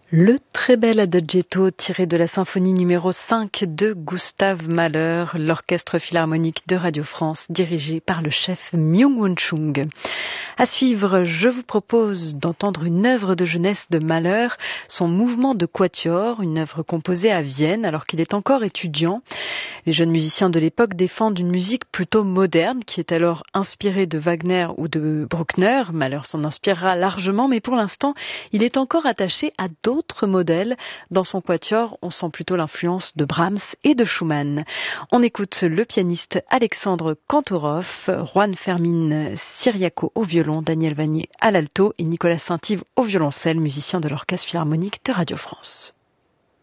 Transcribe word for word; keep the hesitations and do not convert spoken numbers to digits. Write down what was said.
Le très bel Adagietto tiré de la symphonie numéro cinq de Gustave Mahler, l'orchestre philharmonique de Radio France dirigé par le chef Myung-Whun Chung. À suivre, je vous propose d'entendre une œuvre de jeunesse de Mahler, son mouvement de quatuor, une œuvre composée à Vienne alors qu'il est encore étudiant. Les jeunes musiciens de l'époque défendent une musique plutôt moderne qui est alors inspirée de Wagner ou de Bruckner. Mahler s'en inspirera largement, mais pour l'instant, il est encore attaché à d'autres modèles. Dans son quatuor, on sent plutôt l'influence de Brahms et de Schumann. On écoute le pianiste Alexandre Kantorov, Juan Fermín Ciriaco au violon, Daniel Vanier à l'alto et Nicolas Saint-Yves au violoncelle, musicien de l'Orchestre philharmonique de Radio France.